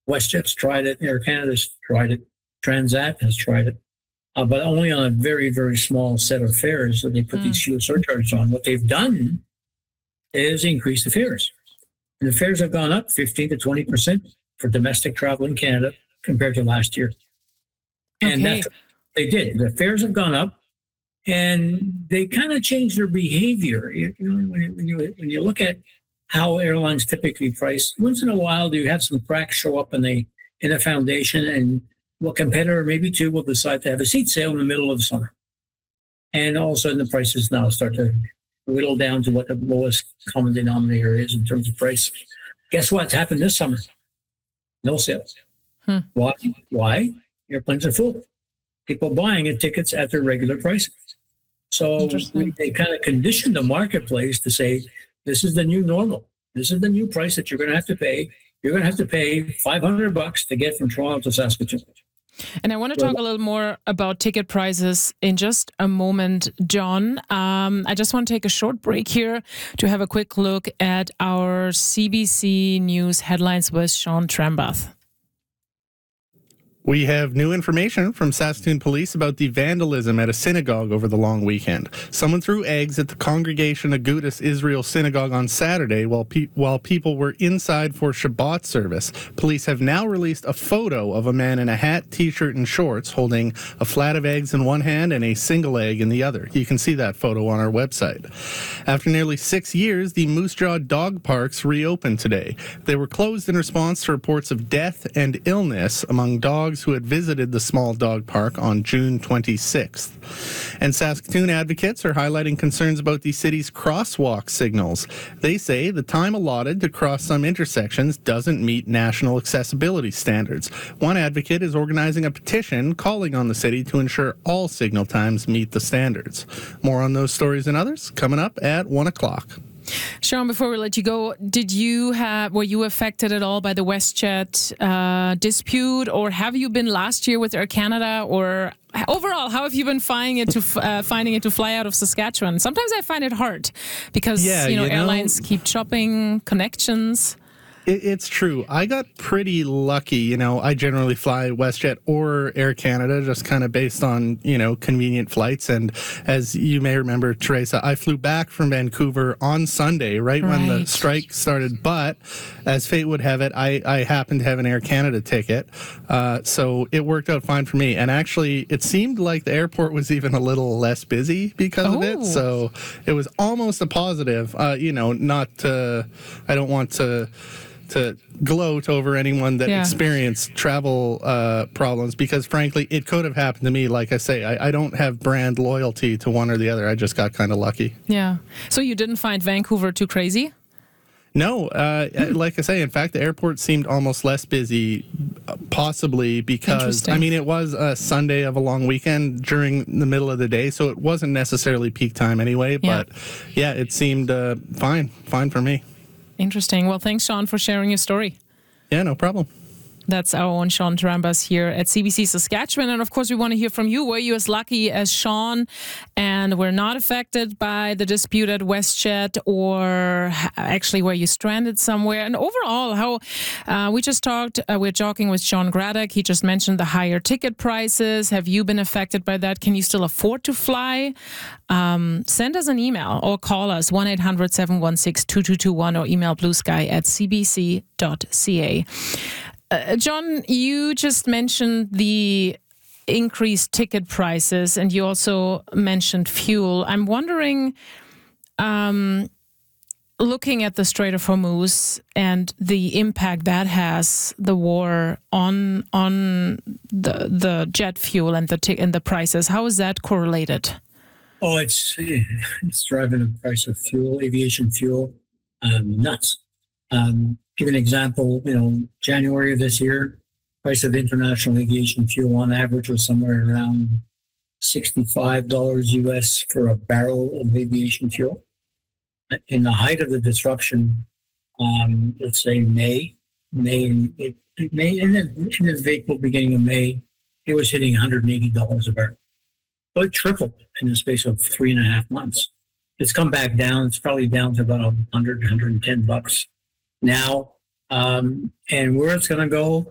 WestJet's tried it. Air Canada's tried it. Transat has tried it. But only on a very, very small set of fares that they put these fuel surcharges on. What they've done is increase the fares. And the fares have gone up 15 to 20% for domestic travel in Canada compared to last year. And that's what they did. The fares have gone up, and they kind of changed their behavior. When you look at how airlines typically price, once in a while, do you have some cracks show up in a foundation, and a competitor, maybe two, will decide to have a seat sale in the middle of the summer. And all of a sudden, the prices now start to whittle down to what the lowest common denominator is in terms of price. Guess what's happened this summer? No sales. Why? Airplanes are full. People buying tickets at their regular prices. So they kind of conditioned the marketplace to say, this is the new normal. This is the new price that you're going to have to pay. You're going to have to pay $500 to get from Toronto to Saskatoon. And I want to talk a little more about ticket prices in just a moment, John. I just want to take a short break here to have a quick look at our CBC News headlines with Sean Trambath. We have new information from Saskatoon Police about the vandalism at a synagogue over the long weekend. Someone threw eggs at the Congregation Agudas Israel Synagogue on Saturday while people were inside for Shabbat service. Police have now released a photo of a man in a hat, t-shirt, and shorts holding a flat of eggs in one hand and a single egg in the other. You can see that photo on our website. After nearly 6 years, the Moose Jaw dog parks reopened today. They were closed in response to reports of death and illness among dogs who had visited the small dog park on June 26th. And Saskatoon advocates are highlighting concerns about the city's crosswalk signals. They say the time allotted to cross some intersections doesn't meet national accessibility standards. One advocate is organizing a petition calling on the city to ensure all signal times meet the standards. More on those stories and others coming up at 1 o'clock. Sean, before we let you go, were you affected at all by the WestJet dispute, or have you been last year with Air Canada, or overall, how have you been finding it to fly out of Saskatchewan? Sometimes I find it hard because airlines keep chopping connections. It's true. I got pretty lucky. I generally fly WestJet or Air Canada, just kind of based on, convenient flights. And as you may remember, Teresa, I flew back from Vancouver on Sunday, right when the strike started. But as fate would have it, I happened to have an Air Canada ticket. So it worked out fine for me. And actually, it seemed like the airport was even a little less busy because of it. So it was almost a positive. I don't want to gloat over anyone that experienced travel problems, because frankly it could have happened to me. Like I say, I don't have brand loyalty to one or the other. I just got kind of lucky. Yeah. So you didn't find Vancouver too crazy? No, like I say, in fact, the airport seemed almost less busy, possibly because, it was a Sunday of a long weekend during the middle of the day, so it wasn't necessarily peak time anyway, but it seemed fine for me. Interesting. Well, thanks, Sean, for sharing your story. Yeah, no problem. That's our own Sean Trambath here at CBC Saskatchewan. And of course, we want to hear from you. Were you as lucky as Sean and were not affected by the dispute at WestJet, or actually were you stranded somewhere? And overall, how we're talking with John Graddock. He just mentioned the higher ticket prices. Have you been affected by that? Can you still afford to fly? Send us an email or call us 1-800-716-2221 or email bluesky@cbc.ca. John, you just mentioned the increased ticket prices, and you also mentioned fuel. I'm wondering, looking at the Strait of Hormuz and the impact that has, the war on the jet fuel and the prices, how is that correlated? Oh, it's driving the price of fuel, aviation fuel, nuts. Give an example, January of this year, price of international aviation fuel on average was somewhere around $65 US for a barrel of aviation fuel. In the height of the disruption, let's say May, in the April, beginning of May, it was hitting $180 a barrel. So it tripled in the space of 3.5 months. It's come back down. It's probably down to about $100, $110 now. And where it's going to go,